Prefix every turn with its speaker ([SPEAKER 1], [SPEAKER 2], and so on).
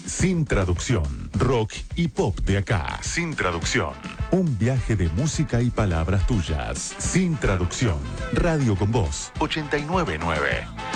[SPEAKER 1] sin traducción. Rock y pop de acá, sin traducción. Un viaje de música y palabras tuyas, sin traducción. Radio con Voz, 899.